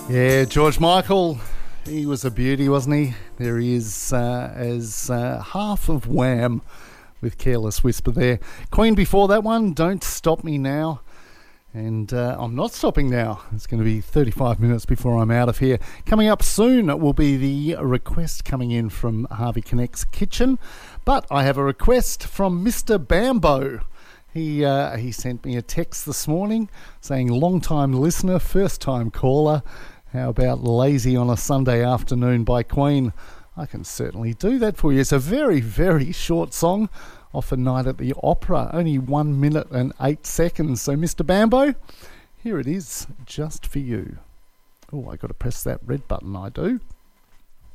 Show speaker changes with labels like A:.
A: Yeah, George Michael, he was a beauty, wasn't he? There he is as half of Wham with Careless Whisper there. Queen before that one, Don't Stop Me Now. And I'm not stopping now. It's going to be 35 minutes before I'm out of here. Coming up soon will be the request coming in from Harvey Connect's Kitchen. But I have a request from Mr. Bambo. He sent me a text this morning saying, long-time listener, first-time caller. How about Lazy on a Sunday Afternoon by Queen? I can certainly do that for you. It's a very, very short song off A Night at the Opera. Only 1 minute and 8 seconds. So, Mr. Bambo, here it is, just for you. Oh, I got to press that red button, I do.